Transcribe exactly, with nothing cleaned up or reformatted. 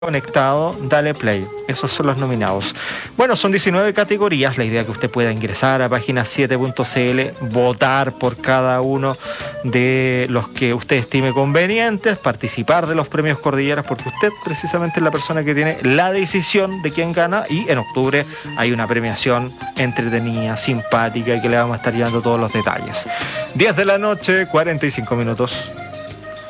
Conectado, dale play. Esos son los nominados. Bueno, son diecinueve categorías. La idea es que usted pueda ingresar a página siete punto c l, votar por cada uno de los que usted estime convenientes, participar de los premios Cordilleras, porque usted precisamente es la persona que tiene la decisión de quién gana. Y en octubre hay una premiación entretenida, simpática y que le vamos a estar llevando todos los detalles. diez de la noche, cuarenta y cinco minutos.